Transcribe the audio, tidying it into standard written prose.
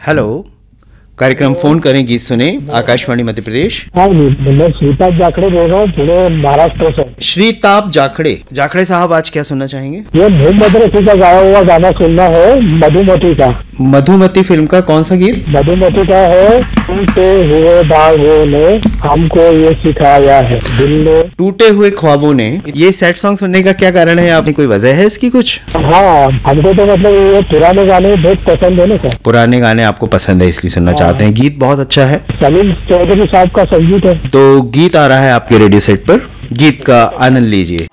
Hello, कार्यक्रम phone करें गीत सुने, आकाशवाणी मध्य प्रदेश। हाँ जी, मैं श्रीताप जाखड़े बोल रहा हूँ, पुणे महाराष्ट्र से। श्रीताप जाखड़े, जाखड़े साहब आज क्या सुनना चाहेंगे? ये मोहम्मद रफी का गाया हुआ गाना सुनना है, मधुमती का। मधुमती फिल्म का कौन सा गीत? मधुमती का है, टूटे हुए बागों ने हमको ये सिखाया है, दिल ने। टूटे हुए ख्वाबों ने। ये सैड सॉन्ग सुनने का क्या कारण है? आपने कोई वजह है इसकी कुछ? हाँ, हमको तो मतलब ये पुराने गाने बहुत पसंद है ना सर। पुराने गाने आपको पसंद है इसलिए सुनना चाहते हैं। गीत बहुत अच्छा है। सलीम चौधरी साहब का संगीत है। तो गीत आ रहा है आपके रेडियो सेट पर, गीत का आनंद लीजिए।